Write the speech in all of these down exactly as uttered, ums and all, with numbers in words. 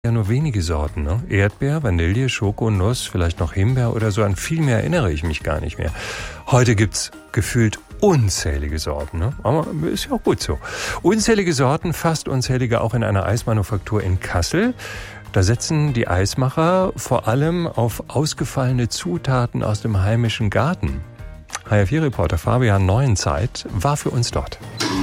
Ja, nur wenige Sorten, ne? Erdbeer, Vanille, Schoko, Nuss, vielleicht noch Himbeer oder so. An viel mehr erinnere ich mich gar nicht mehr. Heute gibt's gefühlt unzählige Sorten, ne? Aber ist ja auch gut so. Unzählige Sorten, fast unzählige auch in einer Eismanufaktur in Kassel. Da setzen die Eismacher vor allem auf ausgefallene Zutaten aus dem heimischen Garten. H R vier Reporter Fabian Neuenzeit war für uns dort.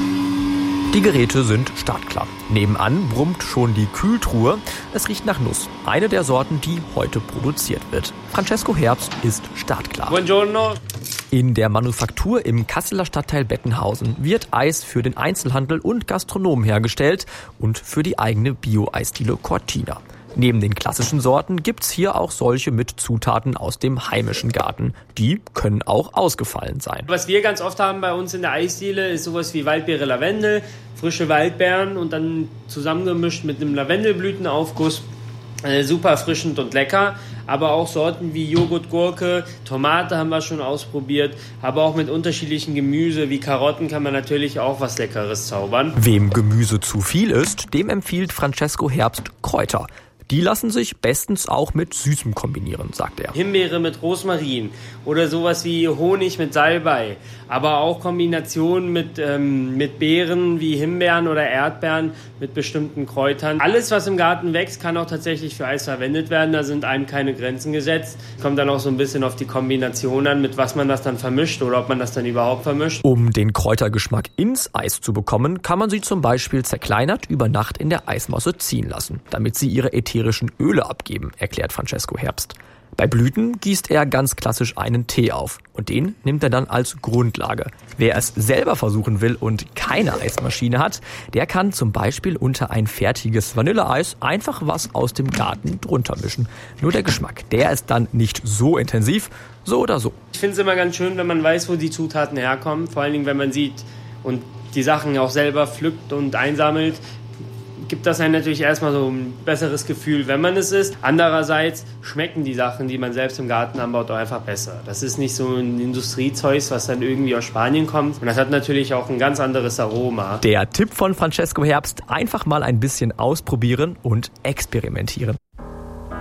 Die Geräte sind startklar. Nebenan brummt schon die Kühltruhe. Es riecht nach Nuss. Eine der Sorten, die heute produziert wird. Francesco Herbst ist startklar. Buongiorno. In der Manufaktur im Kasseler Stadtteil Bettenhausen wird Eis für den Einzelhandel und Gastronomen hergestellt und für die eigene Bio-Eisdiele Cortina. Neben den klassischen Sorten gibt's hier auch solche mit Zutaten aus dem heimischen Garten. Die können auch ausgefallen sein. Was wir ganz oft haben bei uns in der Eisdiele ist sowas wie Waldbeere, Lavendel, frische Waldbeeren und dann zusammengemischt mit einem Lavendelblütenaufguss. Äh, super erfrischend und lecker. Aber auch Sorten wie Joghurt, Gurke, Tomate haben wir schon ausprobiert. Aber auch mit unterschiedlichen Gemüse wie Karotten kann man natürlich auch was Leckeres zaubern. Wem Gemüse zu viel ist, dem empfiehlt Francesco Herbst Kräuter. Die lassen sich bestens auch mit Süßem kombinieren, sagt er. Himbeere mit Rosmarin oder sowas wie Honig mit Salbei. Aber auch Kombinationen mit, ähm, mit Beeren wie Himbeeren oder Erdbeeren mit bestimmten Kräutern. Alles, was im Garten wächst, kann auch tatsächlich für Eis verwendet werden. Da sind einem keine Grenzen gesetzt. Kommt dann auch so ein bisschen auf die Kombination an, mit was man das dann vermischt oder ob man das dann überhaupt vermischt. Um den Kräutergeschmack ins Eis zu bekommen, kann man sie zum Beispiel zerkleinert über Nacht in der Eismasse ziehen lassen, damit sie ihre ätherischen Öle abgeben, erklärt Francesco Herbst. Bei Blüten gießt er ganz klassisch einen Tee auf und den nimmt er dann als Grundlage. Wer es selber versuchen will und keine Eismaschine hat, der kann zum Beispiel unter ein fertiges Vanilleeis einfach was aus dem Garten drunter mischen. Nur der Geschmack, der ist dann nicht so intensiv, so oder so. Ich finde es immer ganz schön, wenn man weiß, wo die Zutaten herkommen. Vor allen Dingen, wenn man sieht und die Sachen auch selber pflückt und einsammelt, gibt das einem natürlich erstmal so ein besseres Gefühl, wenn man es isst. Andererseits schmecken die Sachen, die man selbst im Garten anbaut, auch einfach besser. Das ist nicht so ein Industriezeug, was dann irgendwie aus Spanien kommt. Und das hat natürlich auch ein ganz anderes Aroma. Der Tipp von Francesco Herbst, einfach mal ein bisschen ausprobieren und experimentieren.